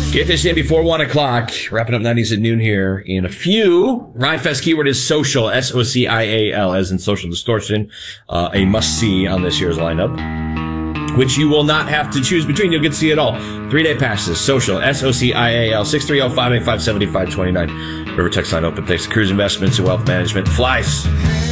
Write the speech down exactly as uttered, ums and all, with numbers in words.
Get this in before one o'clock. Wrapping up nineties at noon here in a few. Rhymefest keyword is social, S O C I A L, as in Social Distortion. Uh, a must-see on this year's lineup, which you will not have to choose between. You'll get to see it all. Three-day passes, social, S O C I A L, six three zero, five eight five, seven five two nine. River text line open thanks to Cruise Investments and Wealth Management. Flies.